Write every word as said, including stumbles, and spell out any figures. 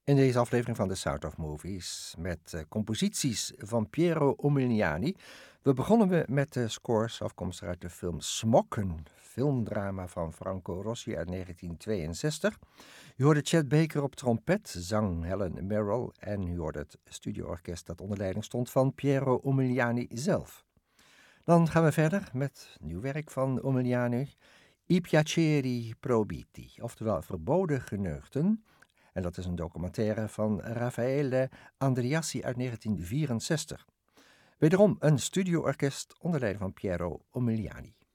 In deze aflevering van The Sound of Movies met uh, composities van Piero Umiliani. We begonnen we met de scores afkomstig uit de film Smokken, filmdrama van Franco Rossi uit negentien tweeënzestig. U hoorde Chet Baker op trompet, zang Helen Merrill en u hoorde het studioorkest dat onder leiding stond van Piero Umiliani zelf. Dan gaan we verder met nieuw werk van Umiliani, I piaceri proibiti, oftewel verboden geneugten. En dat is een documentaire van Raffaele Andriassi uit negentien vierenzestig. Wederom een studioorkest onder leiding van Piero Umiliani.